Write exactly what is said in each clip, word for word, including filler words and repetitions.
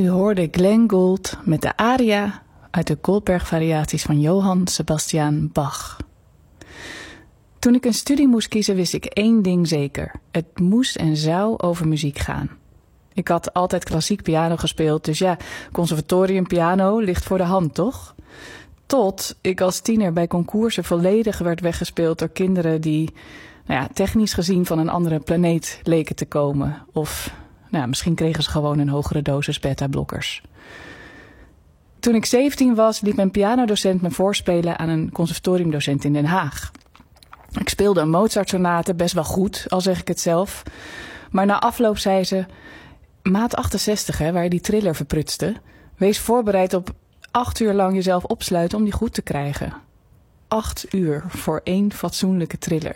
U hoorde Glenn Gould met de aria uit de Goldberg-variaties van Johann Sebastian Bach. Toen ik een studie moest kiezen, wist ik één ding zeker. Het moest en zou over muziek gaan. Ik had altijd klassiek piano gespeeld, dus ja, conservatorium piano ligt voor de hand, toch? Tot ik als tiener bij concoursen volledig werd weggespeeld door kinderen die, nou ja, technisch gezien van een andere planeet leken te komen. Of nou, misschien kregen ze gewoon een hogere dosis beta-blokkers. Toen ik zeventien was, liet mijn pianodocent me voorspelen aan een conservatoriumdocent in Den Haag. Ik speelde een Mozart-sonate best wel goed, al zeg ik het zelf. Maar na afloop zei ze, maat achtenzestig, hè, waar je die triller verprutste, wees voorbereid op acht uur lang jezelf opsluiten om die goed te krijgen. Acht uur voor één fatsoenlijke triller.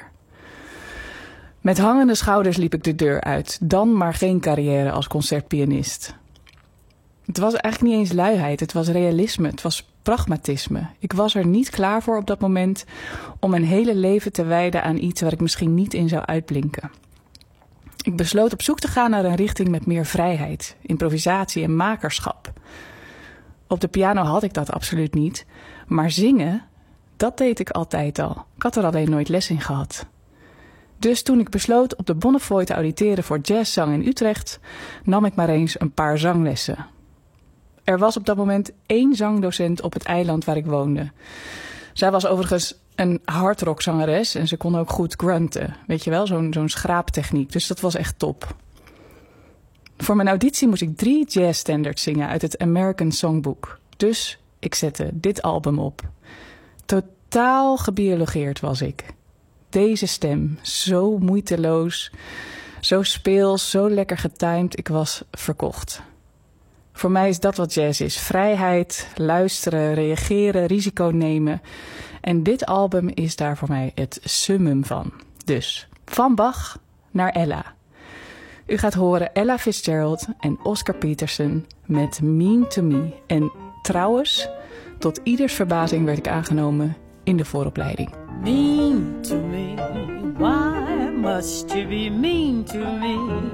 Met hangende schouders liep ik de deur uit. Dan maar geen carrière als concertpianist. Het was eigenlijk niet eens luiheid, het was realisme, het was pragmatisme. Ik was er niet klaar voor op dat moment om mijn hele leven te wijden aan iets waar ik misschien niet in zou uitblinken. Ik besloot op zoek te gaan naar een richting met meer vrijheid, improvisatie en makerschap. Op de piano had ik dat absoluut niet, maar zingen, dat deed ik altijd al. Ik had er alleen nooit les in gehad. Dus toen ik besloot op de Bonnefoy te auditeren voor jazzzang in Utrecht, nam ik maar eens een paar zanglessen. Er was op dat moment één zangdocent op het eiland waar ik woonde. Zij was overigens een hardrockzangeres en ze kon ook goed grunten. Weet je wel, zo'n, zo'n schraaptechniek. Dus dat was echt top. Voor mijn auditie moest ik drie jazzstandards zingen uit het American Songbook. Dus ik zette dit album op. Totaal gebiologeerd was ik. Deze stem, zo moeiteloos, zo speels, zo lekker getimed, ik was verkocht. Voor mij is dat wat jazz is. Vrijheid, luisteren, reageren, risico nemen. En dit album is daar voor mij het summum van. Dus, van Bach naar Ella. U gaat horen Ella Fitzgerald en Oscar Peterson met Mean to Me. En trouwens, tot ieders verbazing werd ik aangenomen in de vooropleiding. Mean to me, why must you be mean to me?